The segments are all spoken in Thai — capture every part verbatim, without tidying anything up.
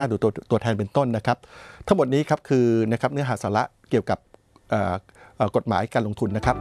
ดูตัวตัวแทนเป็นต้นนะครับทั้งหมดนี้ครับคือนะครับเนื้อหาสาระเกี่ยวกับกฎหมายการลงทุนนะครับ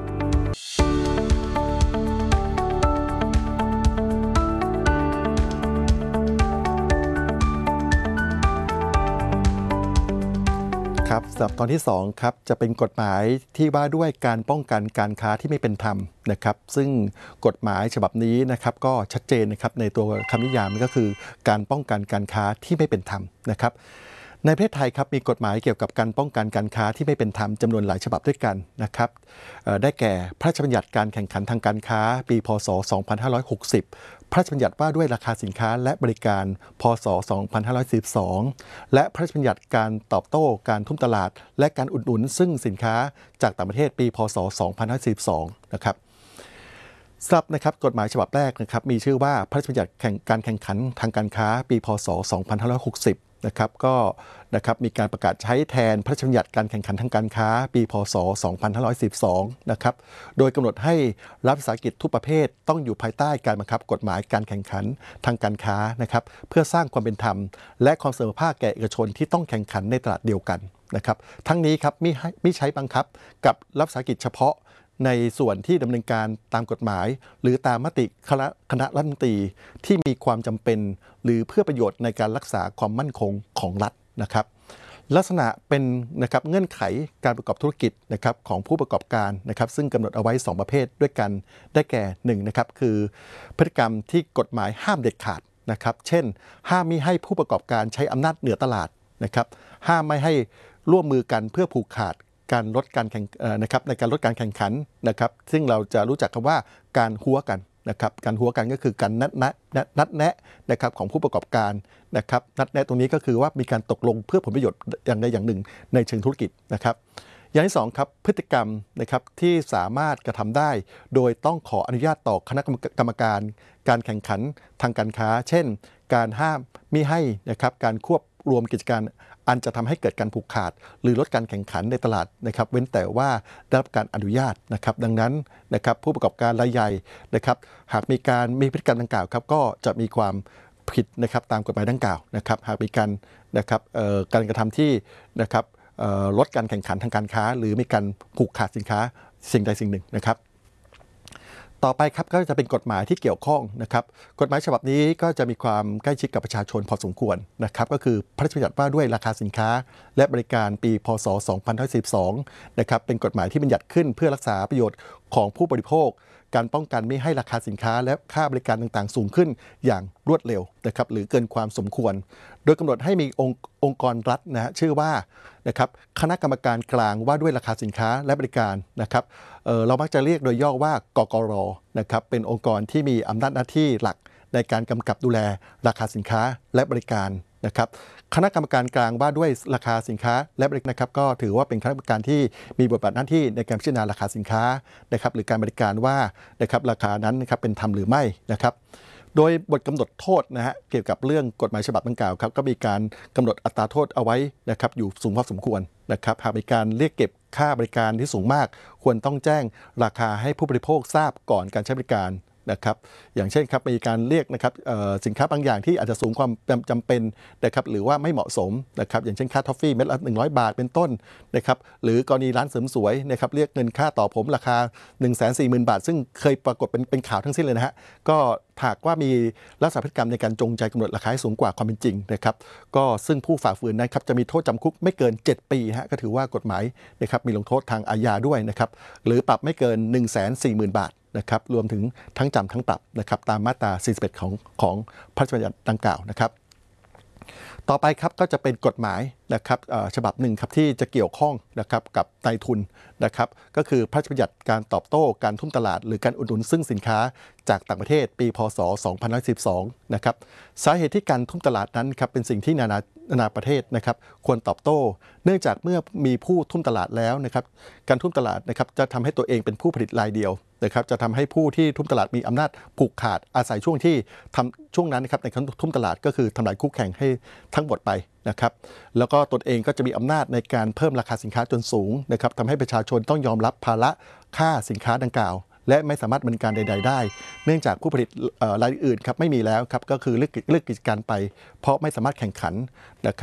ครับสำหรับตอนที่สองครับจะเป็นกฎหมายที่ว่าด้วยการป้องกันการค้าที่ไม่เป็นธรรมนะครับซึ่งกฎหมายฉบับนี้นะครับก็ชัดเจนนะครับในตัวคำนิยามก็คือการป้องกันการค้าที่ไม่เป็นธรรมนะครับในประเทศไทยครับมีกฎหมายเกี่ยวกับการป้องกันการค้าที่ไม่เป็นธรรมจำนวนหลายฉบับด้วยกันนะครับได้แก่พระราชบัญญัติการแข่งขันทางการค้าปีพ.ศ. สองพันห้าร้อยหกสิบพระราชบัญญัติว่าด้วยราคาสินค้าและบริการพ.ศ. สองพันห้าร้อยสี่สิบสองและพระราชบัญญัติการตอบโต้การทุ่มตลาดและการอุดหนุนซึ่งสินค้าจากต่างประเทศปีพ.ศ. สองพันห้าร้อยสี่สิบสองนะครับสำหรับนะครับกฎหมายฉบับแรกนะครับมีชื่อว่าพระราชบัญญัติการแข่งขันทางการค้าปีพ.ศ. สองพันห้าร้อยหกสิบนะครับก็นะครับมีการประกาศใช้แทนพระราชบัญญัติการแข่งขันทางการค้าปีพ.ศ. สองพันห้าร้อยสี่สิบสองนะครับโดยกำหนดให้รัฐวิสาหกิจทุกประเภทต้องอยู่ภายใต้การบังคับกฎหมายการแข่งขันทางการค้านะครับเพื่อสร้างความเป็นธรรมและความเสมอภาคแก่เอกชนที่ต้องแข่งขันในตลาดเดียวกันนะครับทั้งนี้ครับมิมิใช้บังคับกับรัฐวิสาหกิจเฉพาะในส่วนที่ดำเนินการตามกฎหมายหรือตามมติคณะคณะรัฐมนตรีที่มีความจำเป็นหรือเพื่อประโยชน์ในการรักษาความมั่นคงของรัฐนะครับลักษณะเป็นนะครับเงื่อนไขการประกอบธุรกิจนะครับของผู้ประกอบการนะครับซึ่งกำหนดเอาไว้สองประเภทด้วยกันได้แก่หนึ่งนะครับคือพฤติกรรมที่กฎหมายห้ามเด็ดขาดนะครับเช่นห้ามมิให้ผู้ประกอบการใช้อำนาจเหนือตลาดนะครับห้ามไม่ให้ร่วมมือกันเพื่อผูกขาดการลดการแข่งนะครับในการลดการแข่งขันนะครับซึ่งเราจะรู้จักคำว่าการหัวกันนะครับการหัวกันก็คือการนัดแนะนัดแนะนะครับของผู้ประกอบการนะครับนัดแนะตรงนี้ก็คือว่ามีการตกลงเพื่อผลประโยชน์อย่างใดอย่างหนึ่งในเชิงธุรกิจนะครับอย่างที่สองครับพฤติกรรมนะครับที่สามารถกระทำได้โดยต้องขออนุญาตต่อคณะกรรมการการแข่งขันทางการค้าเช่นการห้ามมิให้นะครับการควบรวมกิจการอันจะทำให้เกิดการผูกขาดหรือลดการแข่งขันในตลาดนะครับเว้นแต่ว่าได้รับการอนุญาตนะครับดังนั้นนะครับผู้ประกอบการรายใหญ่นะครับหากมีการมีพฤติกรรมดังกล่าวครับก็จะมีความผิดนะครับตามกฎหมายดังกล่าวนะครับหากมีการนะครับการกระทำที่นะครับลดการแข่งขันทางการค้าหรือมีการผูกขาดสินค้าสิ่งใดสิ่งหนึ่งนะครับต่อไปครับก็จะเป็นกฎหมายที่เกี่ยวข้องนะครับกฎหมายฉบับนี้ก็จะมีความใกล้ชิดกับประชาชนพอสมควรนะครับก็คือพระราชบัญญัติว่าด้วยราคาสินค้าและบริการปีพ.ศ. สองพันห้าร้อยสี่สิบสองนะครับเป็นกฎหมายที่บัญญัติขึ้นเพื่อรักษาประโยชน์ของผู้บริโภคการป้องกันไม่ให้ราคาสินค้าและค่าบริการต่างๆสูงขึ้นอย่างรวดเร็วนะครับหรือเกินความสมควรโดยกำหนดให้มีองค์องค์กรรัฐนะฮะชื่อว่านะครับคณะกรรมการกลางว่าด้วยราคาสินค้าและบริการนะครับ เอ่อ เรามักจะเรียกโดยย่อว่ากกร.นะครับเป็นองค์กรที่มีอำนาจหน้าที่หลักในการกำกับดูแลราคาสินค้าและบริการนะครับคณะกรรมการกลางว่าด้วยราคาสินค้าและบริการนะครับก็ถือว่าเป็นคณะกรรมการที่มีบทบาทหน้าที่ในการพิจารณาราคาสินค้านะครับหรือการบริการว่านะครับราคานั้นนะครับเป็นธรรมหรือไม่นะครับโดยบทกำหนดโทษนะฮะเกี่ยวกับเรื่องกฎหมายฉบับดังกล่าวครับก็มีการกำหนดอัตราโทษเอาไว้นะครับอยู่สูงพอสมควรนะครับหากมีการเรียกเก็บค่าบริการที่สูงมากควรต้องแจ้งราคาให้ผู้บริโภคทราบก่อนการใช้บริการนะครับอย่างเช่นครับมีการเรียกนะครับสินค้าบางอย่างที่อาจจะสูงความจำเป็นนะครับหรือว่าไม่เหมาะสมนะครับอย่างเช่นค่าทอฟฟี่เม็ดละหนึ่งร้อยบาทเป็นต้นนะครับหรือกรณีร้านเสริมสวยนะครับเรียกเงินค่าต่อผมราคา หนึ่งแสนสี่หมื่น บาทซึ่งเคยปรากฏเป็นเป็นข่าวทั้งสิ้นเลยนะฮะก็หากว่ามีลักษณะพฤติกรรมในการจงใจกำหนดราคาให้สูงกว่าความเป็นจริงนะครับก็ซึ่งผู้ฝ่าฝืนนั้นครับจะมีโทษจำคุกไม่เกินเจ็ดปีฮะก็ถือว่ากฎหมายนะครับมีลงโทษทางอาญาด้วยนะครับหรือปรับไม่เกิน หนึ่งแสนสี่หมื่น บาทนะครับรวมถึงทั้งจำทั้งปรับนะครับตามมาตราสี่สิบเอ็ดของของพระราชบัญญัติดังกล่าวนะครับต่อไปครับก็จะเป็นกฎหมายนะครับฉบับหนึ่งครับที่จะเกี่ยวข้องนะครับกับนายทุนนะครับก็คือพระราชบัญญัติการตอบโต้การทุ่มตลาดหรือการอุดหนุนซึ่งสินค้าจากต่างประเทศปีพ.ศ. สองพันห้าร้อยสิบสองนะครับสาเหตุที่การทุ่มตลาดนั้นครับเป็นสิ่งที่นานานานาประเทศนะครับควรตอบโต้เนื่องจากเมื่อมีผู้ทุ่มตลาดแล้วนะครับการทุ่มตลาดนะครับจะทำให้ตัวเองเป็นผู้ผลิตรายเดียวนะครับจะทำให้ผู้ที่ทุ่มตลาดมีอำนาจผูกขาดอาศัยช่วงที่ทำช่วงนั้นนะครับในการทุ่มตลาดก็คือทำลายคู่แข่งให้ทั้งหมดไปนะครับแล้วก็ตนเองก็จะมีอำนาจในการเพิ่มราคาสินค้าจนสูงนะครับทำให้ประชาชนต้องยอมรับภาระค่าสินค้าดังกล่าวและไม่สามารถดำเนินการใดๆได้เนื่องจากผู้ผลิตรายอื่นครับไม่มีแล้วครับก็คือเลิกเลิกกิจการไปเพราะไม่สามารถแข่งขันนะครับ